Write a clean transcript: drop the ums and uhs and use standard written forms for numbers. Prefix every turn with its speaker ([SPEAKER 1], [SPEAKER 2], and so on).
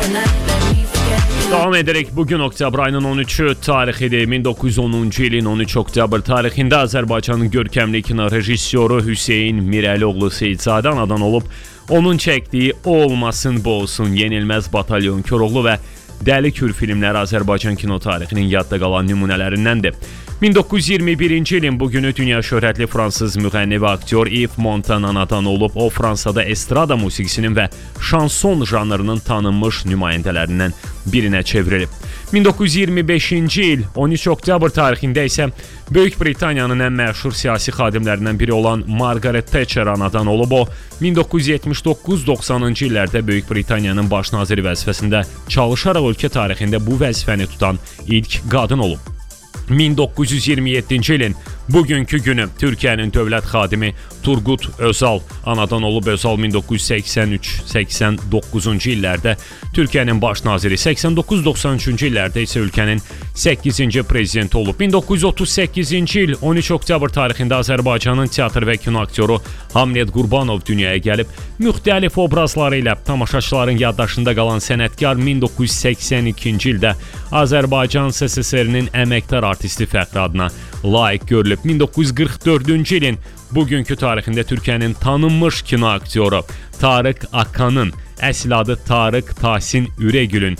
[SPEAKER 1] Devam ederek bugün oktyabr ayının 13'ü tarixidir. 1910-cu ilin 13 oktyabr tarixində Azərbaycanın görkəmli kino rejissoru Hüseyn Mirəlioğlu Seyidzadə anadan olub. Onun çəkdiyi O Olmasın Bu Olsun, Yenilməz Batalyon, Koroğlu və Dəli Kür filmləri Azərbaycan kino tarixinin yadda qalan nümunələrindəndir. 1921-ci ilin bugünü dünya şöhrətli fransız müğənni və aktyor Yves Montand anadan olub. O, Fransada estrada musiqisinin və şanson janrının tanınmış nümayəndələrindən birinə çevrilib. 1925-ci il 13 oktyabr tarixində isə Böyük Britaniyanın ən məşhur siyasi xadimlərindən biri olan Margaret Thatcher anadan olub. O, 1979-90-cı illərdə Böyük Britaniyanın baş naziri vəzifəsində çalışaraq ölkə tarixində bu vəzifəni tutan ilk qadın olub. 1927-ci ilin bugünkü günü Türkiyənin dövlət xadimi Turgut Özal anadan olub. Özal 1983-89-cu illərdə Türkiyənin baş naziri, 89-93-cü illərdə isə ölkənin 8-ci prezidenti olub. 1938-ci il 13 oktyabr tarixində Azərbaycanın teatr və kino aktyoru Hamlet Qurbanov dünyaya gəlib. Müxtəlif obrazları ilə tamaşaçıların yaddaşında qalan sənətkar 1982-ci ildə Azərbaycan SSR-nin əməkdar artisti fəxri adına layiq görülüb. 1944-cü ilin bugünkü tarixində Türkiyənin tanınmış kino aktyoru Tarık Akanın, əsl adı Tarık Tahsin Ürəgül'ün